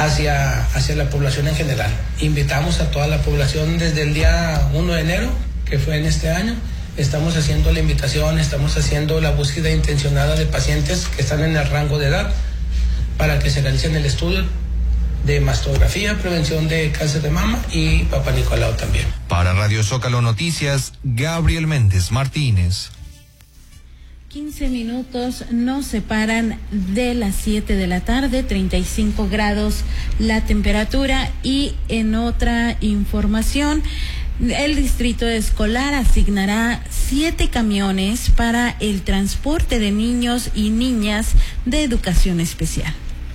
hacia la población en general. Invitamos a toda la población desde el día 1 de enero, que fue en este año. Estamos haciendo la invitación, estamos haciendo la búsqueda intencionada de pacientes que están en el rango de edad para que se realicen el estudio de mastografía, prevención de cáncer de mama y Papá Nicolau también. Para Radio Zócalo Noticias, Gabriel Méndez Martínez. 15 minutos nos separan de las 7 de la tarde, 35 grados la temperatura. Y en otra información, el distrito escolar asignará 7 camiones para el transporte de niños y niñas de educación especial.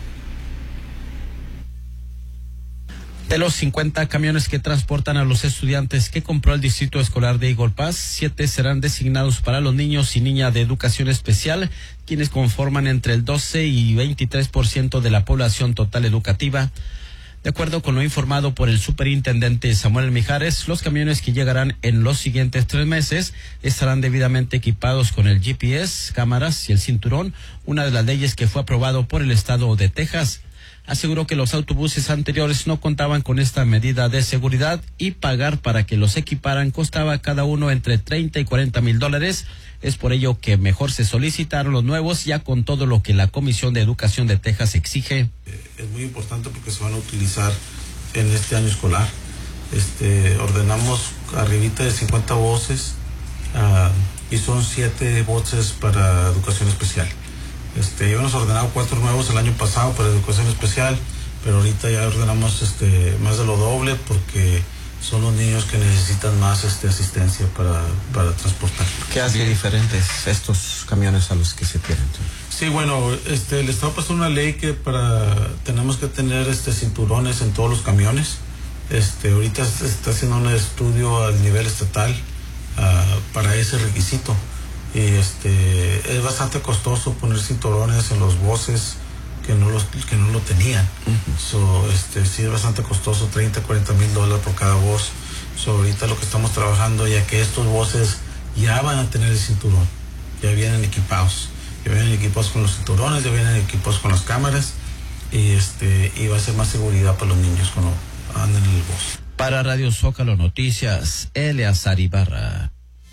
De los 50 camiones que transportan a los estudiantes que compró el distrito escolar de Eagle Pass, 7 serán designados para los niños y niñas de educación especial, quienes conforman entre el 12 y 23% de la población total educativa. De acuerdo con lo informado por el superintendente Samuel Mijares, los camiones que llegarán en los siguientes 3 meses estarán debidamente equipados con el GPS, cámaras y el cinturón, una de las leyes que fue aprobado por el estado de Texas. Aseguró que los autobuses anteriores no contaban con esta medida de seguridad y pagar para que los equiparan costaba cada uno entre $30,000 y $40,000. Es por ello que mejor se solicitaron los nuevos, ya con todo lo que la Comisión de Educación de Texas exige. Es muy importante porque se van a utilizar en este año escolar. Ordenamos arribita de 50 voces y son 7 voces para educación especial. Íbamos ordenado 4 nuevos el año pasado para educación especial, pero ahorita ya ordenamos más de lo doble porque son los niños que necesitan más asistencia para transportar. ¿Qué hace diferentes estos camiones a los que se tienen? Sí, bueno, el Estado pasó una ley que tenemos que tener cinturones en todos los camiones. Ahorita se está haciendo un estudio a nivel estatal para ese requisito. Y es bastante costoso poner cinturones en los buses que no lo tenían. Sí es bastante costoso, $30,000 a $40,000 por cada voz. Ahorita lo que estamos trabajando, ya que estos buses ya van a tener el cinturón, ya vienen equipados con los cinturones, ya vienen equipados con las cámaras y va a ser más seguridad para los niños cuando andan en el bus. Para Radio Zócalo Noticias, Eleazar Ibarra.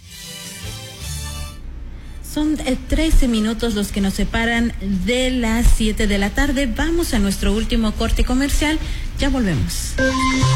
Son 13 minutos los que nos separan de las 7 de la tarde. Vamos a nuestro último corte comercial. Ya volvemos.